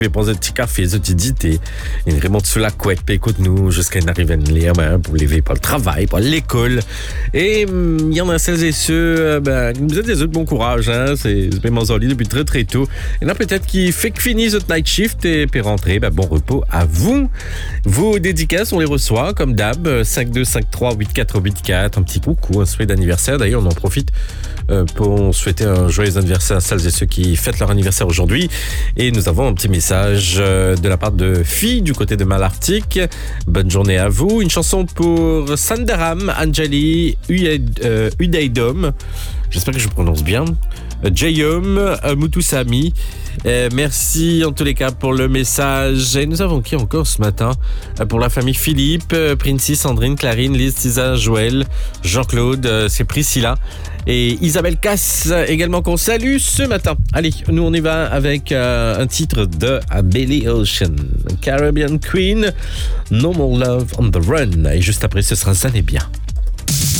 Je prends un petit café, un petit thé, il remonte sous la couette, puis écoute-nous jusqu'à une arrivée de lire, pour lever pour le travail, pour l'école. Et il y en a celles et ceux, vous êtes des autres, bon courage, hein, c'est vraiment solide depuis très très tôt. Il y en a peut-être qui fait que finit votre night shift et puis rentrer, bon repos à vous. Vos dédicaces, on les reçoit comme d'hab, 52538484, un petit coucou, un souhait d'anniversaire. D'ailleurs, on en profite pour souhaiter un joyeux anniversaire à celles et ceux qui fêtent leur anniversaire aujourd'hui. Et nous avons un petit message de la part de Fille du côté de Malartic. Bonne journée à vous. Une chanson pour Sandaram, Anjali, Udaidom. J'espère que je prononce bien. Jayom, Mutusami. Merci en tous les cas pour le message. Et nous avons qui encore ce matin? Pour la famille Philippe, Princey, Sandrine, Clarine, Lise, Tisa, Joël, Jean-Claude, c'est Priscilla et Isabelle Casse également qu'on salue ce matin. Allez, nous on y va avec un titre de Billy Ocean, Caribbean Queen, No More Love on the Run. Et juste après ce sera Ça n'est bien.